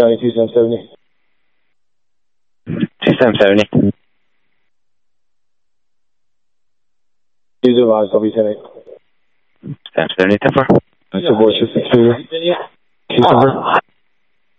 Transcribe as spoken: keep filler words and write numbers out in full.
Johnny two seven seventy. two seven seventy. User live, W ten eight. seven seventy, ten four. That's your voice, just a two. Uh,